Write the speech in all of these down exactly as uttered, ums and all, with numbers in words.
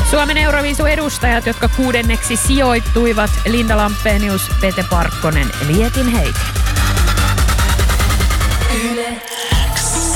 Suomen Euroviisu-edustajat, jotka kuudenneksi sijoittuivat, Linda Lampenius, Pete Parkkonen, lietin heitä. Yle X.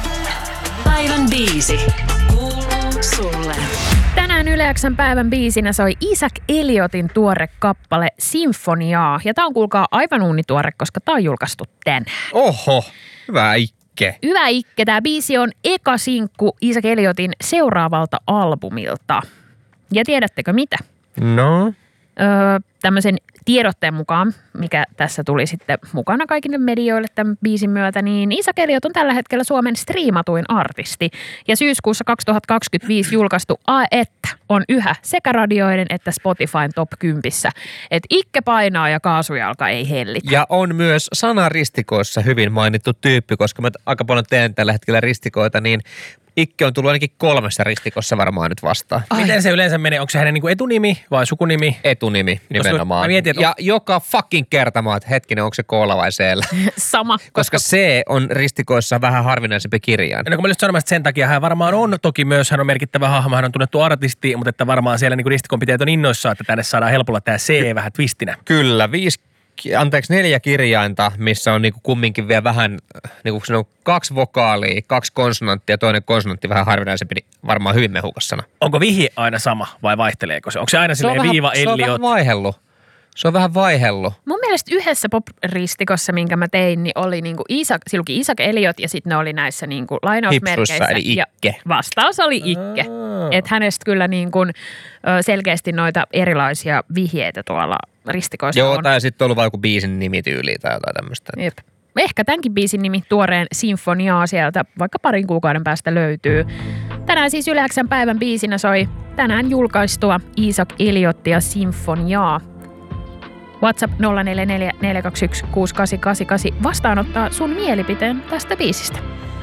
Päivän biisi. Kuuluu sulle. Tänään Yle X:n päivän biisinä soi Isaac Elliotin tuore kappale Sinfoniaa. Ja tää on kuulkaa aivan uunituore, koska tää on julkaistu tänään. Oho, hyvä ikke. Hyvä ikke. Tää biisi on eka sinkku Isaac Elliotin seuraavalta albumilta. Ja tiedättekö mitä? No? Öö, tämmöisen tiedotteen mukaan, mikä tässä tuli sitten mukana kaikille medioille tämän biisin myötä, niin Isaac Elliot on tällä hetkellä Suomen striimatuin artisti. Ja syyskuussa kaksituhattakaksikymmentäviisi julkaistu A Että on yhä sekä radioiden että Spotifyn top kympissä. Että ikke painaa ja kaasujalka ei hellitä. Ja on myös sanaristikoissa hyvin mainittu tyyppi, koska mä aika paljon teen tällä hetkellä ristikoita, niin ikke on tullut ainakin kolmessa ristikossa varmaan nyt vastaan. Ai. Miten se yleensä menee? Onko se hänen niinku etunimi vai sukunimi? Etunimi nimenomaan. Mä mietin, ja on... joka fucking kerta mä oon, että hetkinen, onko se koolla vai seellä? Sama. Koska, koska C on ristikoissa vähän harvinaisempi kirjain. No kun mä olin sanomassa, että sen takia hän varmaan on, toki myös hän on merkittävä hahmo, hän on tunnettu artisti, mutta että varmaan siellä niinku ristikon on innoissaan, että tänne saadaan helpolla tää C vähän twistinä. Kyllä, viisi anteeksi, neljä kirjainta, missä on niinku kumminkin vielä vähän, niinku kun on kaksi vokaalia, kaksi konsonanttia ja toinen konsonantti vähän harvinaisempi, niin varmaan hyvin mehukas sana. Onko vihje aina sama vai vaihteleeko se? Onko se aina silleen viiva Elliot? Se on vähän vaihellut. Se on vähän vaihellut. Mun mielestä yhdessä pop-ristikossa, minkä mä tein, niin oli niinku Isaac, silloinkin Isaac Elliot ja sitten ne oli näissä niinku lainausmerkeissä. Hipsussa, eli ikke. Ja vastaus oli ikke. Että hänestä kyllä niinku, selkeästi noita erilaisia vihjeitä tuolla ristikoissa Joo, on. tai sitten ollut vaan joku biisin nimityyli tai jotain tämmöistä. Jep. Ehkä tämänkin biisin nimi tuoreen Sinfoniaa sieltä vaikka parin kuukauden päästä löytyy. Tänään siis Yle X:n päivän biisinä soi tänään julkaistua Isaac Elliotia Sinfoniaa. WhatsApp nolla neljä neljä neljä kaksi yksi kuusi kahdeksan kahdeksan kahdeksan vastaanottaa sun mielipiteen tästä biisistä.